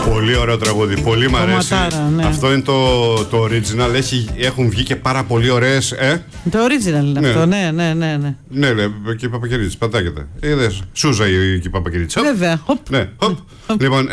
Πολύ ωραίο τραγούδι, πολύ μ' αρέσει. Ναι. Αυτό είναι το original. Έχουν βγει και πάρα πολύ ωραίες. Το original είναι ναι. Αυτό, ναι. Ναι, λέει και η Παπακερίτση, πατάκεται. Είδες, Σούζα η Παπακερίτση. Βέβαια. Ναι, λοιπόν,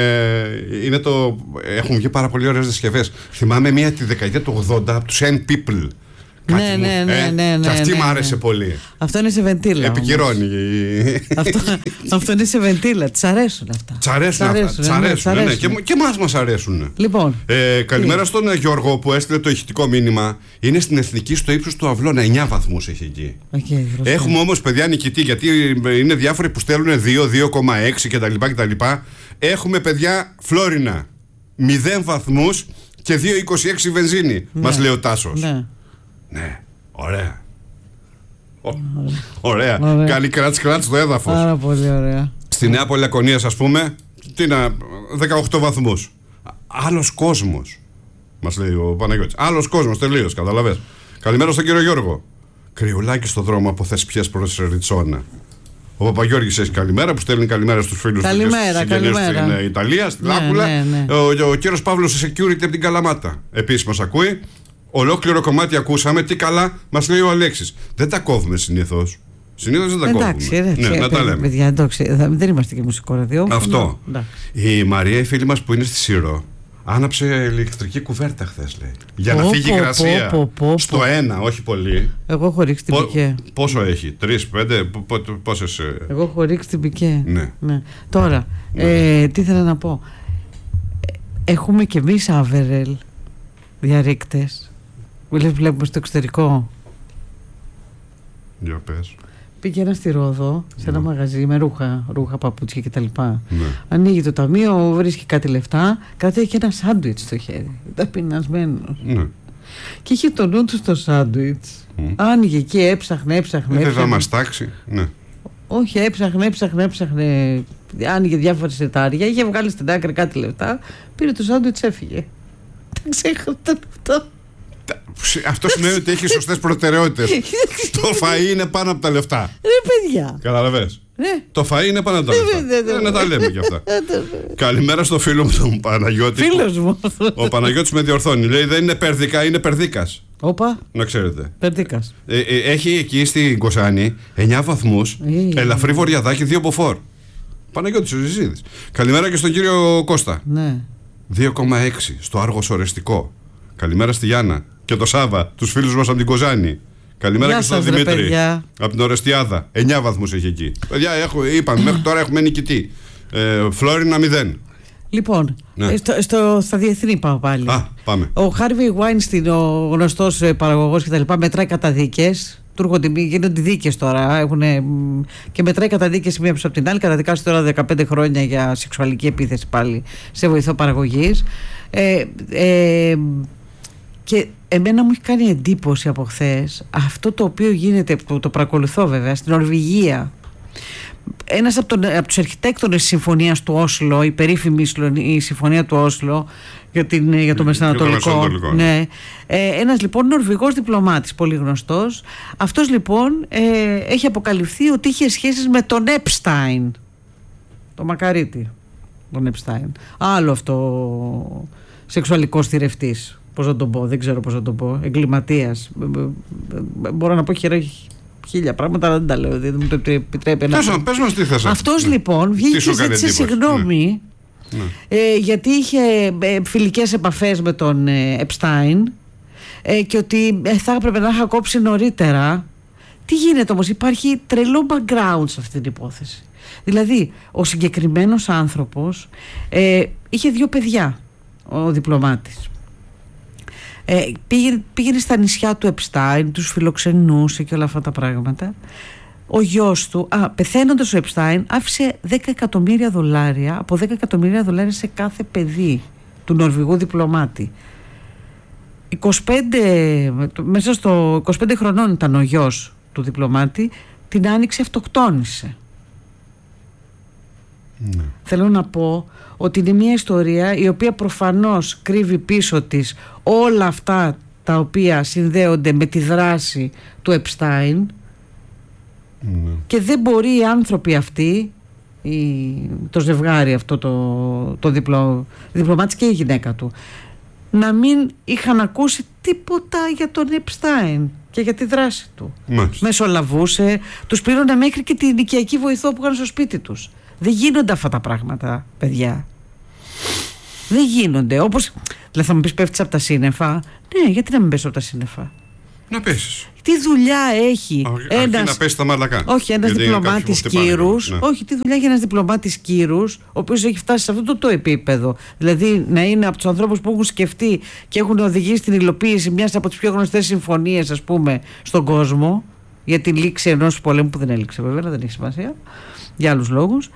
έχουν βγει πάρα πολύ ωραίες διασκευές. Θυμάμαι μία τη δεκαετία του 80 από τους N People. Ναι. Και αυτή μ' άρεσε πολύ. Αυτό είναι σε βεντίλα. Επικυρώνει. Αυτό είναι σε βεντίλα. Της αρέσουν αυτά. Της αρέσουν. Ναι. Και εμάς μας αρέσουν. Λοιπόν. Καλημέρα στον Γιώργο που έστειλε το ηχητικό μήνυμα. Είναι στην Εθνική στο ύψος του Αυλώνα. 9 βαθμούς έχει εκεί. Έχουμε όμως παιδιά νικητή, γιατί είναι διάφοροι που στέλνουν 2, 2,6 κτλ. Έχουμε παιδιά Φλόρινα. 0 βαθμούς και 2,26 βενζίνη. Μας λέει ο Τάσος. Ναι, ωραία. Ωραία. Κάνει κράτς στο έδαφος. Πάρα πολύ ωραία. Στη Νέα Πολυακονίας, ας πούμε, 18 βαθμούς. Άλλος κόσμος, μας λέει ο Παναγιώτης. Άλλος κόσμος, τελείως, καταλαβες. Καλημέρα στον κύριο Γιώργο. Κρυουλάκι στο δρόμο από Θεσπιές προς Ριτσόνα. Ο Παπαγιώργης έχει καλημέρα, που στέλνει καλημέρα στους φίλους του στην Ιταλία, στη Λάκουλα. Ο κύριος Παύλος Security από την Καλαμάτα επίσης μας ακούει. Ολόκληρο κομμάτι ακούσαμε, τι καλά μας λέει ο Αλέξης. Δεν τα κόβουμε συνήθως. Συνήθως δεν τα κόβουμε. Εντάξει, να τα λέμε. Παιδιά, εντάξει, δεν είμαστε και μουσικό ραδιόφωνο. Αυτό. Η Μαρία, η φίλη μας που είναι στη Σύρο, άναψε ηλεκτρική κουβέρτα χθες, λέει. Για να φύγει υγρασία. Στο 1, όχι πολύ. Εγώ έχω ρίξει την πικέ. Πόσο έχει, 3, 5, πόσες. Εγώ έχω ρίξει την πικέ. Ναι. Τώρα, τι ήθελα να πω. Έχουμε και εμείς άβερελ διαρρήκτες. Βλέπουμε στο εξωτερικό. Για πες. Πήγαινα στη Ρόδο σε ένα μαγαζί με ρούχα, παπούτσια κτλ. Ανοίγει το ταμείο, βρίσκει κάτι λεφτά, κρατάει και ένα σάντουιτς στο χέρι. Ήταν πεινασμένος. Και είχε το νου του στο σάντουιτς. Άνοιγε εκεί, έψαχνε. Δεν θα μας τάξει. Ναι. Όχι, έψαχνε. Άνοιγε διάφορα σετάρια, είχε βγάλει στην άκρη κάτι λεφτά, πήρε το σάντουιτς, έφυγε. Τα ξέχασα αυτό. Αυτό σημαίνει ότι έχει σωστές προτεραιότητες. Το φαΐ είναι πάνω από τα λεφτά. Παιδιά. Καταλαβες. Το φαΐ είναι πάνω από τα λεφτά. Να τα λέμε κι αυτά. Καλημέρα στο φίλο μου τον Παναγιώτη. Φίλος μου. Ο Παναγιώτης με διορθώνει. Λέει δεν είναι Περδικά, είναι Περδίκας. Όπα. Να ξέρετε. Περδίκας. Έχει εκεί στην Κοσάνη 9 βαθμούς. Ελαφρύ βορειαδάκι, 2 μποφόρ. Παναγιώτης ο Ζησίδης. Καλημέρα και στον κύριο Κώστα. 2,6 στο Άργος Ορεστικό. Καλημέρα στη Γιάννα και το Σάβα, τους φίλους μας από την Κοζάνη. Καλημέρα και στον Δημήτρη από την Ορεστιάδα. 9 βαθμούς έχει εκεί. Παιδιά, είπαμε, μέχρι τώρα έχουμε νικητή. Φλόρινα 0. Λοιπόν, στα διεθνή πάω πάλι. Πάμε. Ο Χάρβι Γουάινστιν, ο γνωστός παραγωγός κτλ., μετράει καταδίκες. Γίνονται δίκες τώρα. Και μετράει καταδίκες μία πίσω από την άλλη. Καταδικάζει τώρα 15 χρόνια για σεξουαλική επίθεση πάλι σε βοηθό παραγωγής. Και εμένα μου έχει κάνει εντύπωση από χθες αυτό το οποίο γίνεται, που το παρακολουθώ βέβαια, στην Νορβηγία. Ένας από τους αρχιτέκτονες της συμφωνίας του Όσλο, η περίφημη η συμφωνία του Όσλο για το Μεσανατολικό. Ναι. Ένας λοιπόν Νορβηγός διπλωμάτης, πολύ γνωστός. Αυτός λοιπόν έχει αποκαλυφθεί ότι είχε σχέσεις με τον Επστάιν, το μακαρίτη, τον Επστάιν. Άλλο αυτό σεξουαλικός θηρευτής. Πώς να τον πω, δεν ξέρω πώς να τον πω. Εγκληματίας. Μπορώ να πω χίλια πράγματα, αλλά δεν τα λέω. Δεν μου το επιτρέπει. Πες μας τι θες. Αυτός λοιπόν βγήκε και ζήτησε συγγνώμη γιατί είχε φιλικές επαφές με τον Επστάιν και ότι θα έπρεπε να είχα κόψει νωρίτερα. Τι γίνεται όμως, υπάρχει τρελό background σε αυτή την υπόθεση. Δηλαδή, ο συγκεκριμένος άνθρωπος είχε 2 παιδιά, ο διπλωμάτης. Πήγαινε στα νησιά του Επστάιν, τους φιλοξενούσε και όλα αυτά τα πράγματα. Ο γιος του, πεθαίνοντας ο Επστάιν, άφησε $10 εκατομμύρια, από $10 εκατομμύρια σε κάθε παιδί του Νορβηγού διπλωμάτη. Μέσα στο 25 χρονών ήταν ο γιος του διπλωμάτη, την Άνοιξη αυτοκτόνησε. Θέλω να πω ότι είναι μια ιστορία η οποία προφανώς κρύβει πίσω της όλα αυτά τα οποία συνδέονται με τη δράση του Επστάιν και δεν μπορεί οι άνθρωποι αυτοί, το ζευγάρι αυτό το διπλωμάτης και η γυναίκα του, να μην είχαν ακούσει τίποτα για τον Επστάιν και για τη δράση του. Μεσολαβούσε, τους πλήρωνε μέχρι και την οικιακή βοηθό που είχαν στο σπίτι τους. Δεν γίνονται αυτά τα πράγματα, παιδιά. Δεν γίνονται. Όπως, δηλαδή θα μου πεις πέφτεις από τα σύννεφα. Ναι, γιατί να μην πέσω από τα σύννεφα? Να πέσεις. Τι δουλειά έχει να πέσει τα μαλακά. Όχι, ένας διπλωμάτης κύρους. Ναι. Όχι, τι δουλειά έχει ένας διπλωμάτης κύρους, ο οποίος έχει φτάσει σε αυτό το επίπεδο. Δηλαδή να είναι από τους ανθρώπους που έχουν σκεφτεί και έχουν οδηγήσει στην υλοποίηση μιας από τις πιο γνωστές συμφωνίες, ας πούμε, στον κόσμο, για την λήξη ενός πολέμου που δεν έληξε, βέβαια, δεν έχει σημασία, για άλλους λόγους.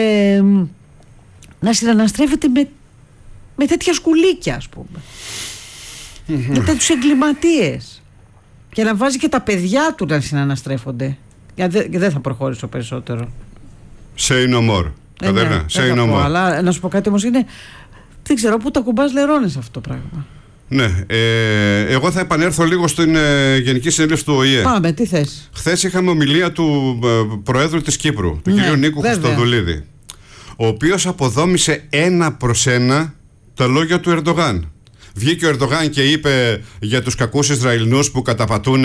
Να συναναστρέφεται με τέτοια σκουλίκια, ας πούμε. Με τέτοιους εγκληματίες. Και να βάζει και τα παιδιά του να συναναστρέφονται. Γιατί δεν θα προχωρήσω περισσότερο. Say no more. Ναι, say no more. Αλλά να σου πω κάτι όμως, είναι. Δεν ξέρω πού τα κουμπάς λερώνες αυτό το πράγμα. Ναι. Εγώ θα επανέλθω λίγο στην Γενική Συνέλευση του ΟΗΕ. Πάμε, τι θες? Χθες είχαμε ομιλία του Προέδρου της Κύπρου, του κ. Νίκου Χριστοδουλίδη, ο οποίος αποδόμησε 1-1 τα λόγια του Ερντογάν. Βγήκε ο Ερντογάν και είπε για τους κακούς Ισραηλινούς που καταπατούν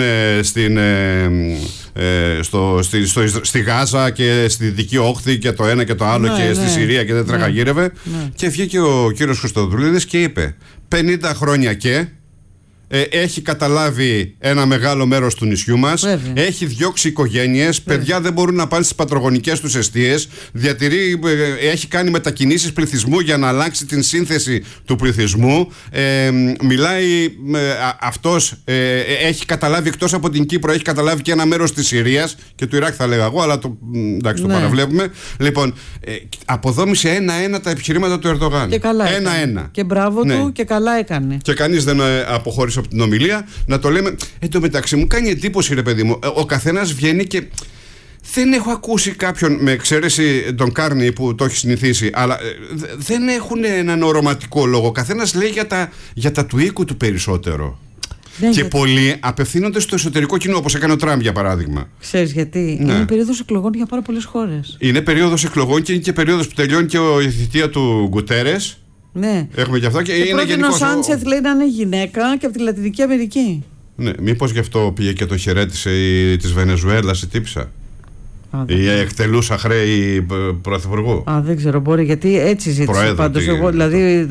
στη Γάζα και στη Δυτική Όχθη και το ένα και το άλλο, και στη Συρία, και δεν τραγαγύρευε. Και βγήκε ο κύριος Χριστοδουλίδης και είπε 50 χρόνια και έχει καταλάβει ένα μεγάλο μέρος του νησιού μας. Έχει διώξει οικογένειες. Παιδιά δεν μπορούν να πάνε στις πατρογονικές τους εστίες. Έχει κάνει μετακινήσεις πληθυσμού για να αλλάξει την σύνθεση του πληθυσμού. Μιλάει αυτός, έχει καταλάβει, εκτός από την Κύπρο, έχει καταλάβει και ένα μέρος της Συρίας και του Ιράκ, θα λέγα εγώ, αλλά εντάξει, το παραβλέπουμε. Λοιπόν, αποδόμησε 1-1 τα επιχειρήματα του Ερντογάν. Και καλά 1-1. Και μπράβο του, και καλά έκανε. Και κανείς δεν αποχώρησε από την ομιλία. Να το λέμε. Εν τω μεταξύ, μου κάνει εντύπωση, ρε παιδί μου, ο καθένας βγαίνει και δεν έχω ακούσει κάποιον, με εξαίρεση τον Κάρνη που το έχει συνηθίσει, αλλά δεν έχουν έναν ορωματικό λόγο. Ο καθένας λέει για τα του οίκου του περισσότερο. Και πολλοί απευθύνονται στο εσωτερικό κοινό, όπως έκανε ο Τραμπ, για παράδειγμα. Ξέρεις γιατί? Είναι περίοδος εκλογών για πάρα πολλές χώρες. Είναι περίοδος εκλογών και είναι και περίοδος που τελειώνει και η θητεία του Γκουτέρες. Ναι. Έχουμε και αυτά. Και είναι γενικώς. Ο Σάντσεθ λέει να είναι γυναίκα και από τη Λατινική Αμερική. Ναι, μήπως γι' αυτό πήγε και το χαιρέτησε της Βενεζουέλας η τύψα, η εκτελούσα χρέη πρωθυπουργού. Δεν ξέρω, μπορεί, γιατί έτσι ζήτησε πάντως. Δηλαδή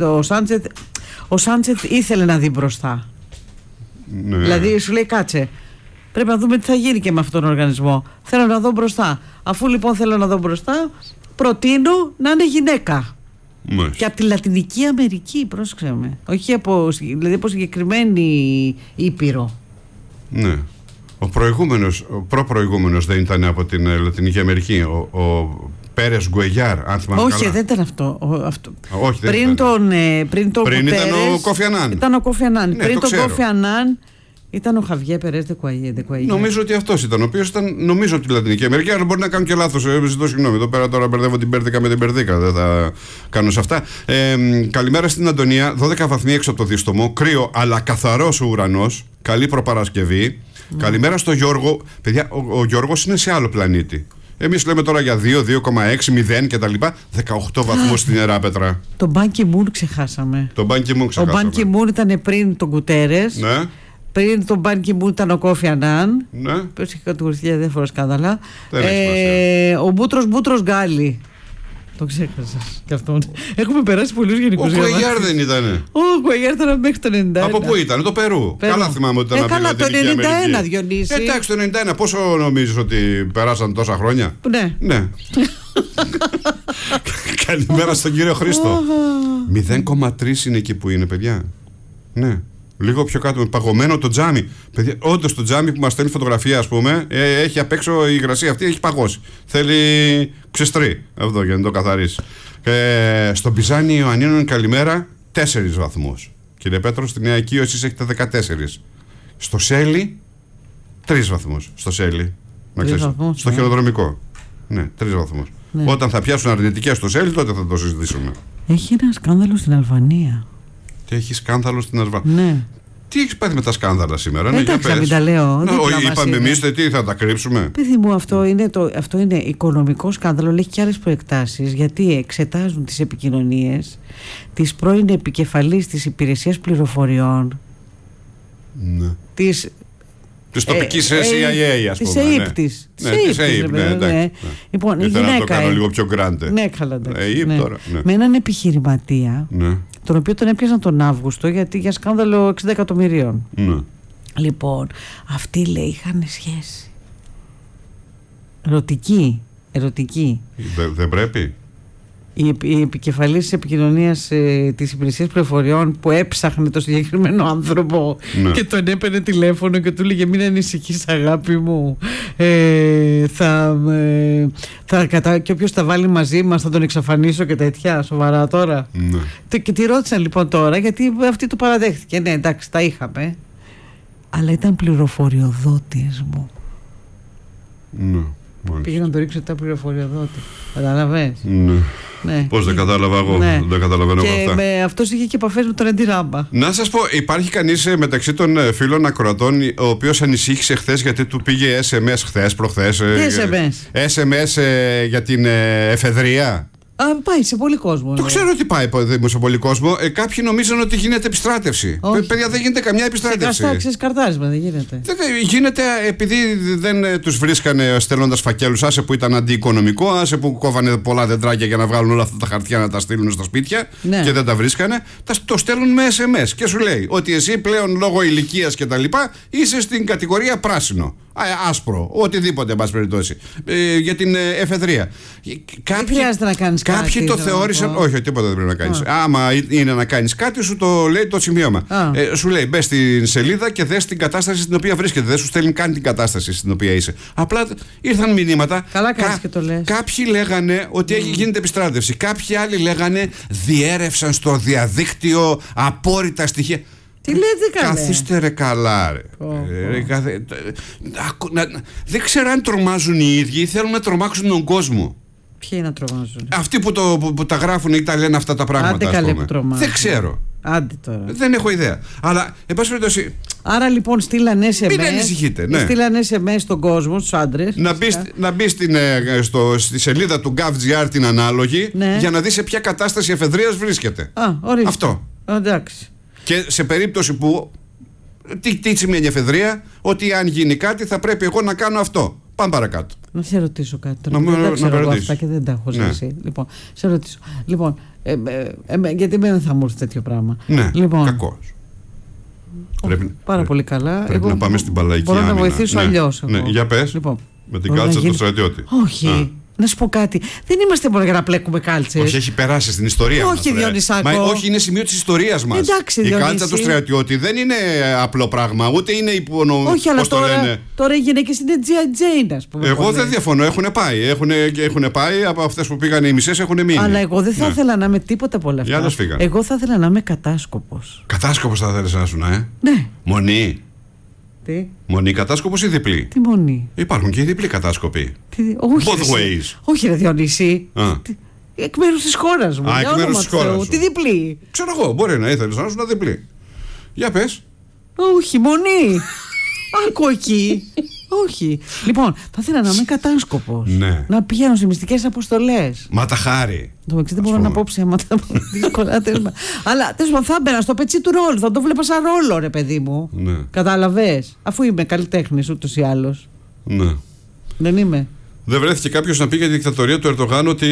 ο Σάντσεθ ήθελε να δει μπροστά. Ναι. Δηλαδή σου λέει, κάτσε, πρέπει να δούμε τι θα γίνει και με αυτόν τον οργανισμό. Θέλω να δω μπροστά. Αφού λοιπόν θέλω να δω μπροστά, προτείνω να είναι γυναίκα. Και από τη Λατινική Αμερική, πρόσεξε με. Όχι δηλαδή από συγκεκριμένη ήπειρο. Ναι. Ο προπροηγούμενος δεν ήταν από την Λατινική Αμερική, ο Πέρες Γκουεγιάρ, αν θυμάμαι καλά. Όχι, δεν ήταν αυτό. Όχι, δεν πριν ήταν. Πριν Πέρες, ήταν ο Κόφι Ανάν. Ήταν ο Κόφι Ανάν. Ναι, πριν τον Κόφι Ανάν ήταν ο Χαβιέ Περές δε Κουαγιέ. Νομίζω ότι αυτός ήταν, ο οποίος ήταν, νομίζω, από τη Λατινική Αμερική, αλλά μπορεί να κάνω και λάθος. Ζητώ συγγνώμη. Εδώ πέρα τώρα μπερδεύω την Πέρδικα με την Περδίκα. Δεν θα κάνω σε αυτά. Καλημέρα στην Αντωνία. 12 βαθμοί έξω από το δίστομο. Κρύο, αλλά καθαρός ο ουρανός. Καλή προπαρασκευή. Καλημέρα στο Γιώργο. Παιδιά, ο Γιώργος είναι σε άλλο πλανήτη. Εμείς λέμε τώρα για 2, 2,6, 0 κτλ. 18 βαθμούς στην Ιεράπετρα. Τον Μπαν Κι Μουν ξεχάσαμε. Ο Μπαν Κι Μουν ήταν πριν τον Γκουτέρες. Ναι. Πριν τον Μπαν Κι Μουν ήταν ο Κόφι Ανάν. Ναι. Πες είχε κατηγορηθεί για διάφορα σκάνδαλα. Ο Μπούτρος Γκάλι. Το ξέχασα κι αυτόν. Έχουμε περάσει πολλούς γενικούς. Ο Κουεγιάρ δεν ήτανε? Ο Κουεγιάρ ήταν μέχρι το 91. Από πού ήταν? Το Περού. Καλά θυμάμαι ότι ήταν. Καλά, το 91, Διονύση. Εντάξει, το 91. Πόσο νομίζεις ότι περάσαν τόσα χρόνια? Ναι. Καλημέρα στον κύριο Χρήστο. 0,3 είναι εκεί που είναι, παιδιά. Ναι. Λίγο πιο κάτω, με παγωμένο το τζάμι. Παιδιά, όντως το τζάμι που μας στέλνει φωτογραφία, ας πούμε, έχει απ' έξω η υγρασία αυτή, έχει παγώσει. Θέλει ξεστρί αυτό για να το καθαρίσει. Στον Πιζάνι Ιωαννίνων, καλημέρα, 4 βαθμούς. Κύριε Πέτρο, στη Νέα Οικείο εσείς έχετε 14. Στο Σέλι, 3 βαθμούς. Στο Σέλι. Στο χειροδρομικό. Ναι, 3 βαθμούς. Ναι. Όταν θα πιάσουν αρνητικές στο Σέλι, τότε θα το συζητήσουμε. Έχει ένα σκάνδαλο στην Αλβανία. Και έχει σκάνδαλο στην Αλβανία. Ναι. Τι έχεις πάθει με τα σκάνδαλα σήμερα? Εντάξει, μην τα λέω. Είπαμε εμείς τι θα τα κρύψουμε. Παιδί μου, αυτό είναι οικονομικό σκάνδαλο. Έχει και άλλες προεκτάσεις. Γιατί εξετάζουν τις επικοινωνίες της πρώην επικεφαλής της υπηρεσίας πληροφοριών. Ναι. Της τοπικής CIA, ας πούμε. Της ΑΕΠ. Ναι. Λοιπόν, ήθελα να το κάνω λίγο πιο γκράντε. Ναι, καλά. Τώρα. Με έναν επιχειρηματία, τον οποίο τον έπιασαν τον Αύγουστο για σκάνδαλο 60 εκατομμυρίων. Ναι. Λοιπόν, αυτοί λέει είχαν σχέση. Ερωτική. Δεν πρέπει. Η επικεφαλής της επικοινωνίας της υπηρεσίας πληροφοριών που έψαχνε το συγκεκριμένο άνθρωπο και τον έπαιρνε τηλέφωνο και του λέγε μην ανησυχείς αγάπη μου, και όποιος τα βάλει μαζί μας θα τον εξαφανίσω και τέτοια. Σοβαρά τώρα? Και τη ρώτησαν λοιπόν τώρα, γιατί αυτή το παραδέχτηκε. Ναι, εντάξει, τα είχαμε, αλλά ήταν πληροφοριοδότης μου. Ναι. Πήγε να το ρίξω τα πληροφοριοδότη. Καταλαβες? Ναι. Πώς δεν κατάλαβα εγώ. Δεν τα καταλαβαίνω και αυτά. Και αυτός είχε και επαφές με τον Αντιράμπα. Να σας πω, υπάρχει κανείς μεταξύ των φίλων ακροατών ο οποίος ανησύχησε χθες γιατί του πήγε SMS προχθές? SMS για την εφεδρεία. Πάει σε πολύ κόσμο. Το ξέρω ότι πάει σε πολύ κόσμο. Κάποιοι νομίζαν ότι γίνεται επιστράτευση. Παιδιά, δεν γίνεται καμιά επιστράτευση. Καρτάρισμα δεν γίνεται. Γίνεται επειδή δεν τους βρίσκανε στέλνοντας φακέλους. Άσε που ήταν αντιοικονομικό, άσε που κόβανε πολλά δεντράκια για να βγάλουν όλα αυτά τα χαρτιά να τα στείλουν στα σπίτια και δεν τα βρίσκανε. Το στέλνουν με SMS και σου λέει ότι εσύ πλέον λόγω ηλικίας και τα λοιπά είσαι στην κατηγορία πράσινο. Άσπρο, οτιδήποτε εν πάση περιπτώσει. Για την εφεδρεία. Δεν χρειάζεται να κάνεις κάτι. Κάποιοι το θεώρησαν. Όχι, τίποτα δεν πρέπει να κάνεις. Άμα είναι να κάνεις κάτι, σου το λέει το σημείωμα. Σου λέει μπες στην σελίδα και δες την κατάσταση στην οποία βρίσκεται. Δεν σου στέλνει καν την κατάσταση στην οποία είσαι. Απλά ήρθαν μηνύματα. Καλά κάνεις και το λες. Κάποιοι λέγανε ότι γίνεται επιστράτευση. Κάποιοι άλλοι λέγανε διέρευσαν στο διαδίκτυο απόρριτα στοιχεία. Τι λέτε καλά? Καθίστε ρε καλά ρε. Δεν ξέρω αν τρομάζουν οι ίδιοι ή θέλουν να τρομάξουν τον κόσμο. Ποιοι να τρομάζουν? Αυτοί που τα γράφουν ή τα λένε αυτά τα πράγματα. Άντε καλέ που τρομάζουν. Δεν ξέρω. Άντε τώρα. Δεν έχω ιδέα. Αλλά εν πάση περιπτώσει. Άρα λοιπόν στείλανε SMS. Μην ανησυχείτε. Ναι. Στείλανε SMS στον κόσμο, στους άντρες. Να μπει στη σελίδα του GovGR την ανάλογη για να δει σε ποια κατάσταση εφεδρείας βρίσκεται. Ορίστε. Αυτό. Εντάξει. Και σε περίπτωση που. Τι σημαίνει εφεδρεία? Ότι αν γίνει κάτι θα πρέπει εγώ να κάνω αυτό. Πάμε παρακάτω. Να σε ρωτήσω κάτι. Δεν τα ξέρω εγώ αυτά και δεν τα έχω ζήσει. Λοιπόν, σε ρωτήσω. Λοιπόν, γιατί δεν θα μου έρθει τέτοιο πράγμα. Ναι, λοιπόν, κακός. Πάρα πολύ καλά. Πρέπει να πάμε στην Παλαϊκή Μπορώ άμυνα. να βοηθήσω αλλιώς. Ναι, για πες. Λοιπόν, με την κάλτσα του στρατιώτη. Όχι. Να σου πω κάτι. Δεν είμαστε μόνο για να πλέκουμε κάλτσες. Όχι, έχει περάσει στην ιστορία μας. Όχι, Διονυσάκο. Όχι, είναι σημείο της ιστορίας μας. Εντάξει, η κάλτσα του στρατιώτη δεν είναι απλό πράγμα, ούτε είναι υπονοούμενο. Όχι, αλλά τώρα οι γυναίκες είναι G.I. Jane, ας πούμε. Εγώ δεν διαφωνώ. Έχουν πάει. Έχουν πάει. Από αυτές που πήγαν οι μισές έχουν μείνει. Αλλά εγώ δεν θα ήθελα να είμαι τίποτα από όλα αυτά. Εγώ θα ήθελα να είμαι κατάσκοπος. Κατάσκοπος θα θέλεις να σου, Ναι. Μονή. Τι? Μονή κατάσκοπος ή διπλή? Τι μονή? Υπάρχουν και οι διπλοί κατάσκοποι. Both ways. Όχι ρε Διονύση. Εκ μέρους της χώρας μου. Εκ μέρους της χώρας σου. Τι διπλή? Ξέρω εγώ, μπορεί να ήθελες να ήσουν διπλή. Για πες. Όχι, μονή. Άκου εκεί. Όχι. Λοιπόν, θα ήθελα να είμαι κατάσκοπος. Ναι. Να πηγαίνω σε μυστικές αποστολές. Μα τα χάρη. Το μεταξύ δεν μπορώ να πω ψέματα. Δύσκολα τέλμα. Αλλά τέλος πάντων θα έμπαινα στο πετσί του ρόλου. Θα το βλέπα σαν ρόλο, ρε παιδί μου. Ναι. Κατάλαβες. Αφού είμαι καλλιτέχνης ούτως ή άλλως. Ναι. Δεν είμαι. Δεν βρέθηκε κάποιος να πει για τη δικτατορία του Ερντογάν ότι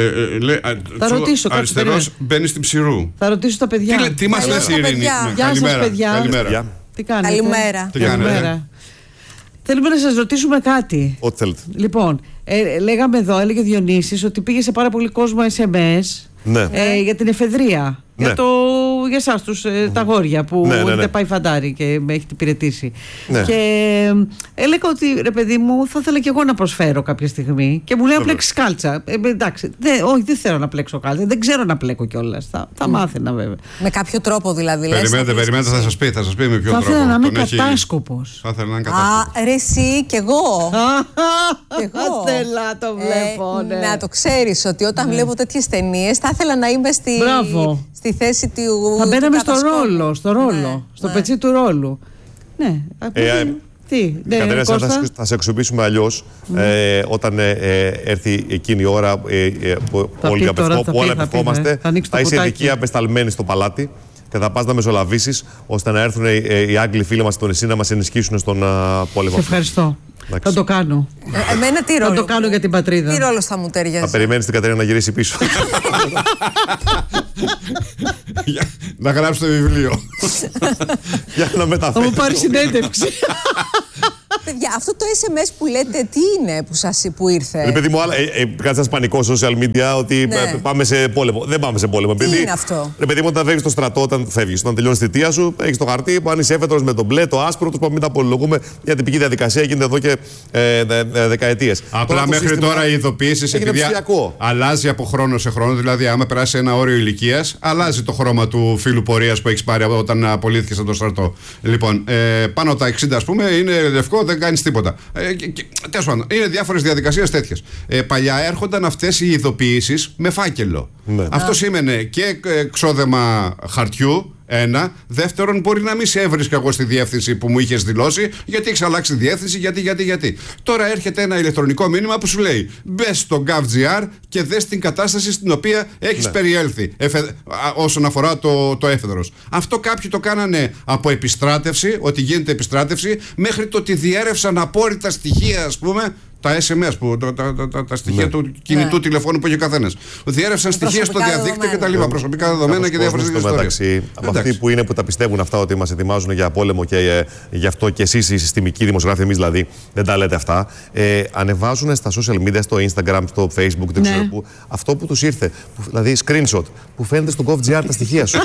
αριστερός μπαίνει στην Ψηρού? Θα ρωτήσω τα παιδιά. Τι μας λες, Ειρήνη? Γεια σας, παιδιά. Καλημέρα. Τι κάνετε? Καλημέρα. Θέλουμε να σας ρωτήσουμε κάτι. Ό,τι θέλετε. Λοιπόν, λέγαμε εδώ, έλεγε ο Διονύσης ότι πήγε σε πάρα πολύ κόσμο SMS για την εφεδρεία. Ναι. Για εσάς τα αγόρια που έχετε πάει φαντάρι και με έχετε υπηρετήσει. Ναι. Και έλεγα ότι ρε παιδί μου, θα ήθελα και εγώ να προσφέρω κάποια στιγμή. Και μου λέει να πλέξεις κάλτσα. Εντάξει, όχι, δεν θέλω να πλέξω κάλτσα. Δεν ξέρω να πλέκω κιόλας. Θα μάθαινα βέβαια. Με κάποιο τρόπο δηλαδή. Περιμένετε, θα σας πει με ποιο τρόπο. Θα ήθελα να είμαι κατάσκοπος. Θα ήθελα να είμαι κατάσκοπος. Ρε εσύ κι εγώ. Αστέλα, το βλέπω. Να το ξέρεις ότι όταν βλέπω τέτοιες ταινίες θα ήθελα να είμαι στη θέση του Θα μπαίναμε στο κατασκόπου. ρόλο, στο πετσί του ρόλου. Ναι, τι, Κατερίνα, θα σε αξιοποιήσουμε αλλιώς όταν έρθει εκείνη η ώρα που όλοι απευθόμαστε. Θα είσαι ειδική απεσταλμένη στο παλάτι και θα πας να μεσολαβήσεις ώστε να έρθουν οι Άγγλοι φίλοι μας στο νησί να μας ενισχύσουν στον πόλεμο. Σε ευχαριστώ. Θα το κάνω. Εμένα τι ρόλο. Θα το κάνω για την πατρίδα. Τι ρόλος θα μου ταιριάζει. Θα περιμένεις την Κατερίνα να γυρίσει πίσω. Να γράψει το βιβλίο. Για να μεταφέρει. Θα μου πάρει συνέντευξη. Παιδιά, αυτό το SMS που λέτε, τι είναι που ήρθε. Ρε παιδί μου, κάτσε ένα πανικό social media ότι πάμε σε πόλεμο. Δεν πάμε σε πόλεμο. Τι είναι αυτό. Ρε παιδί μου, όταν φεύγεις στο στρατό, όταν τελειώνει τη θητεία σου, έχεις το χαρτί που αν είσαι έφετρος με το μπλε, το άσπρο, τους μην τα πολυλογούμε. Η τυπική διαδικασία γίνεται εδώ και δεκαετίες. Απλά μέχρι τώρα οι ειδοποιήσεις επειδή αλλάζει από χρόνο σε χρόνο. Δηλαδή, άμα περάσει ένα όριο ηλικίας, αλλάζει το χρώμα του φύλου πορείας που έχεις πάρει όταν απολύθηκες από το στρατό. Λοιπόν, πάνω τα 60, ας πούμε, είναι λευκό, δεν κάνεις τίποτα. Τέλος πάντων, είναι διάφορες διαδικασίες τέτοιες. Παλιά έρχονταν αυτές οι ειδοποιήσεις με φάκελο. Ναι. Αυτό σήμαινε και ξόδεμα χαρτιού. Ένα. Δεύτερον, μπορεί να μην σε έβρισκα εγώ στη διεύθυνση που μου είχες δηλώσει, γιατί έχεις αλλάξει διεύθυνση, γιατί. Τώρα έρχεται ένα ηλεκτρονικό μήνυμα που σου λέει: μπες στο GovGR και δες την κατάσταση στην οποία έχεις περιέλθει όσον αφορά το έφεδρος. Αυτό κάποιοι το κάνανε από επιστράτευση, ότι γίνεται επιστράτευση, μέχρι το ότι διέρευσαν απόρριτα στοιχεία, ας πούμε. Τα SMS, τα στοιχεία του κινητού τηλεφώνου που έχει ο καθένας. Διέρευσαν στοιχεία στο διαδίκτυο κτλ. Προσωπικά δεδομένα και διάφορες ιστορίες. μεταξύ, από αυτοί που είναι που τα πιστεύουν αυτά ότι μας ετοιμάζουν για πόλεμο και γι' αυτό και εσείς οι συστημικοί δημοσιογράφοι, εμείς δηλαδή, δεν τα λέτε αυτά. Ανεβάζουν στα social media, στο Instagram, στο Facebook, δεν ξέρω πού, αυτό που τους ήρθε. Δηλαδή, screenshot που φαίνεται στο GovGR τα στοιχεία σου.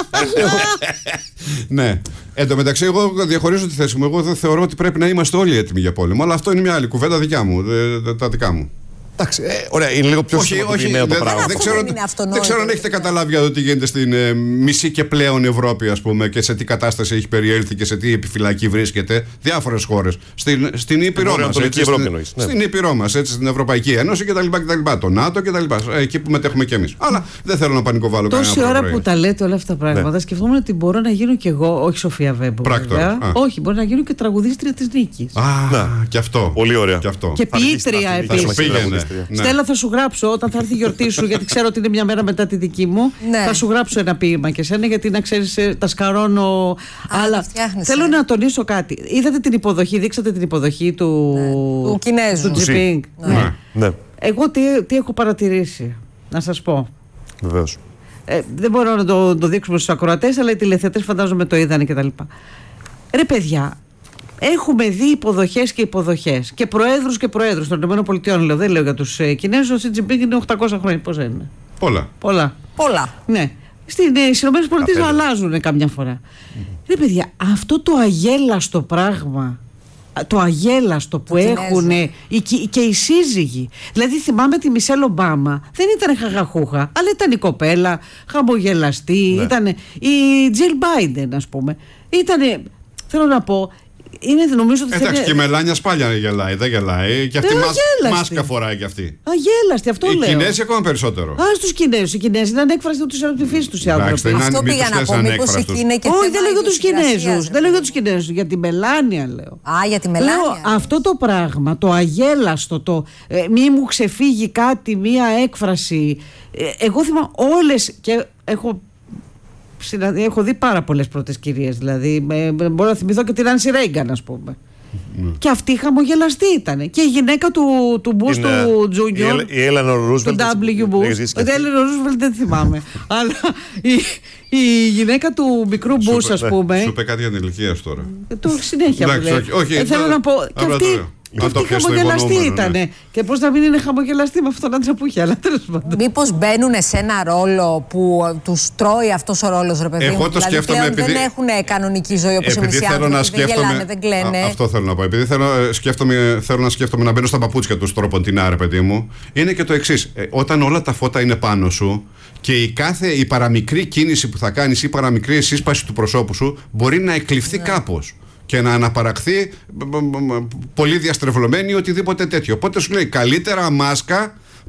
Ναι. Εν τω μεταξύ, εγώ διαχωρίζω τη θέση μου. Εγώ δεν θεωρώ ότι πρέπει να είμαστε όλοι έτοιμοι για πόλεμο, αλλά αυτό είναι μια άλλη κουβέντα δικιά μου, τα δικά μου. Εντάξει, ωραία, είναι λίγο πιο σημαντικό το πράγμα. Δεν ξέρω αν έχετε καταλάβει για το τι γίνεται στην μισή και πλέον Ευρώπη, ας πούμε, και σε τι κατάσταση έχει περιέλθει και σε τι επιφυλακή βρίσκεται. Διάφορες χώρες. Στην Ήπειρό μας. Στην Ήπειρό μας, στην Ευρωπαϊκή Ένωση κτλ. Το ΝΑΤΟ κτλ. Εκεί που μετέχουμε κι εμείς. Αλλά δεν θέλω να πανικοβάλλω κανένα. Τόση ώρα που τα λέτε όλα αυτά τα πράγματα, σκεφτόμουν ότι μπορώ να γίνω κι εγώ, όχι Σοφία Βέμπο. Όχι, μπορώ να γίνω και τραγουδίστρια της Νίκης. Και αυτό. Πολύ ωραία. Και ποιήτρια επίσης. Στέλλα, θα σου γράψω όταν θα έρθει η γιορτή σου, γιατί ξέρω ότι είναι μια μέρα μετά τη δική μου. Θα σου γράψω ένα ποίημα και σένα, γιατί να ξέρεις, τα σκαρώνω. Αλλά θέλω να τονίσω κάτι. Είδατε την υποδοχή, δείξατε την υποδοχή του Κινέζου, του Τζιπίνγκ. Ναι. Εγώ τι έχω παρατηρήσει, να σας πω. Βεβαίως. Δεν μπορώ να το δείξουμε στους ακροατές, αλλά οι τηλεθεατές φαντάζομαι το είδανε κτλ. Ρε παιδιά, έχουμε δει υποδοχές και υποδοχές και προέδρους και προέδρους των ΗΠΑ. Λέω, δεν λέω για τους Κινέζους. Ο Σι Τζιπίνγκ είναι 800 χρόνια. Πώς είναι? Πολλά. Ναι. Στις ΗΠΑ αλλάζουν καμιά φορά. Ρε παιδιά, αυτό το αγέλαστο πράγμα, το αγέλαστο που έχουν και οι σύζυγοι. Δηλαδή, θυμάμαι τη Μισελ Ομπάμα. Δεν ήταν χαχαχούχα, αλλά ήταν η κοπέλα, χαμογελαστή. Ναι. Ήταν η Τζιλ Μπάιντεν, ας πούμε. Ήτανε, θέλω να πω. Νομίζω ότι εντάξει, και η Μελάνια σπάλια γελάει, δεν γελάει. Και αυτή μάσκα φοράει κι αυτή. Αγέλαστη, αυτό λέω. Οι Κινέζοι ακόμα περισσότερο. Στους Κινέζους. Οι Κινέζοι είναι ανέκφραστοι τη φύση τους οι άνθρωποι. Αυτό πήγα να πω. Μήπως εκεί είναι και όχι, δεν λέω για τους Κινέζους. Δεν λέω για τους Κινέζους. Για τη Μελάνια λέω. Για τη Μελάνια. Λέω, αυτό το πράγμα, το αγέλαστο, μη μου ξεφύγει κάτι, μία έκφραση. Εγώ θυμάμαι όλες και έχω δει πάρα πολλές πρώτες κυρίες, δηλαδή μπορώ να θυμηθώ και την Άνση Ρέιγκαν, ας πούμε. Και αυτή χαμογελαστή ήταν. Και η γυναίκα του Μπούς, του Τζούνιορ, η Έλενορ Ρούσβελτ, του W. Μπούς, την Έλενορ Ρούσβελτ δεν θυμάμαι. Αλλά η γυναίκα του μικρού Μπούς, ας πούμε. Σου είπε κάτι για την ηλικία σου τώρα. Το συνέχεια μου λέει. Θέλω να πω, και αυτή χαμογελαστή ήτανε. Και πώς να μην είναι χαμογελαστή με αυτόν τον άντρα που είχε, αλλά τέλος πάντων. Μήπως μπαίνουν σε ένα ρόλο που τους τρώει αυτός ο ρόλος, ρε παιδί μου? Εγώ το σκέφτομαι επειδή δεν έχουν κανονική ζωή όπως εμείς οι άνθρωποι. Δεν γελάνε, δεν κλαίνε. Αυτό θέλω να πω. Επειδή θέλω να σκέφτομαι να μπαίνω στα παπούτσια του τροποντινά, ρε παιδί μου. Είναι και το εξής. Όταν όλα τα φώτα είναι πάνω σου και η παραμικρή κίνηση που θα κάνεις ή η παραμικρή σύσπαση του προσώπου σου μπορεί να εκλειφθεί κάπως και να αναπαραχθεί πολύ διαστρεβλωμένη ή οτιδήποτε τέτοιο. Οπότε σου λέει καλύτερα μάσκα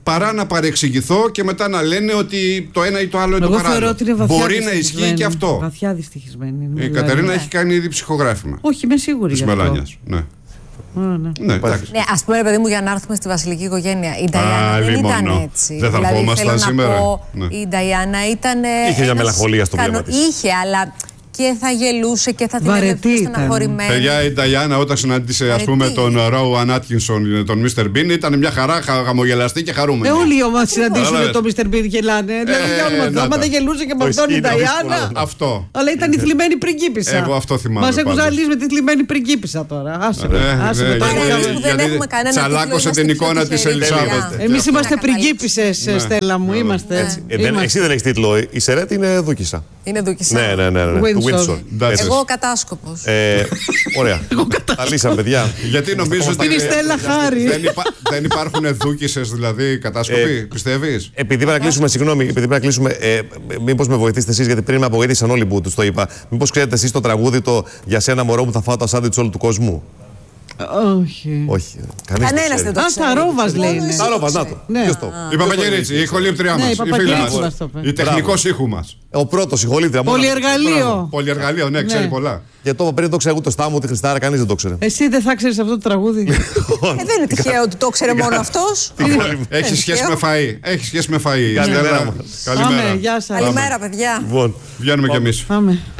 παρά να παρεξηγηθώ και μετά να λένε ότι το ένα ή το άλλο είναι το παράλληλο. Μπορεί να ισχύει και αυτό. Βαθιά δυστυχισμένη. Η Κατερίνα έχει κάνει ήδη ψυχογράφημα. Όχι, είμαι σίγουρη. Της Μελάνιας. Ναι. Ναι, ας πούμε, ρε παιδί μου, για να έρθουμε στη βασιλική οικογένεια. Η Νταϊάννα δεν ήταν έτσι. Δεν θα ερχόμασταν σήμερα. Η Νταϊάννα ήταν. Είχε μια μελαγχολία στο βλέμμα της. Είχε, αλλά και θα γελούσε και θα την έβλεπε στεναχωρημένη. Παιδιά, η Νταϊάννα όταν συνάντησε, ας πούμε, τον Ρόουαν Άτκινσον, τον Μίστερ Μπιν, ήταν μια χαρά, χαμογελαστή και χαρούμενη. Όλοι οι ομάδες συναντήσουν τον Μίστερ Μπιν γελάνε. Άμα δεν γελούσε και με αυτόν η Νταϊάννα. Αυτό. Αλλά ήταν η θλιμμένη πριγκίπισσα. Εγώ αυτό θυμάμαι. Μας έχουν ζαλίσει με τη θλιμμένη πριγκίπισσα τώρα. Άσε με. Τσαλάκωσε την εικόνα της Ελισάβετ. Εμείς είμαστε πριγκίπισσες, Στέλλα μου. Εσύ δεν έχεις τίτλο. Η Σερέτ είναι δούκισσα. Είναι δούκισσα. Ναι. Εγώ κατάσκοπος. Ωραία. Τα λύσαμε, παιδιά. Γιατί νομίζω ότι είναι η Στέλλα Χάρη. Δεν υπάρχουν δούκισσες, δηλαδή, κατάσκοποι, πιστεύεις? Επειδή πρέπει να κλείσουμε, συγγνώμη, μήπως με βοηθήσετε εσείς, γιατί πριν με απογοήτευσαν όλοι που τους το είπα. Μήπως ξέρετε εσείς το τραγούδι το «Για σένα μωρό μου θα φάω το σάντουιτς όλου του κόσμου»? Όχι. Κανένας δεν το ξέρει. Τα Ρόβας λέει. Τα Ρόβας, να το. Ποιος το? Η Παπαγγελίτση, η ηχολήπτριά μας, η φίλη μας, η τεχνικός ήχου μας. Ο πρώτος ηχολήπτρια. Πολυεργαλείο. Πολυεργαλείο, ναι, ξέρει πολλά. Και το πριν το ξέρω το Στάμου, τη Χριστάρα, κανείς δεν το ξέρει. Εσύ δεν θα ξέρεις αυτό το τραγούδι? Δεν είναι τυχαίο ότι το ξέρει μόνο αυτός. Έχει σχέση με φαΐ. Έχει σχέση με φαΐ. Καλημέρα. Γεια σας. Καλημέρα, παιδιά. Βγαίνουμε κι εμείς. Πάμε.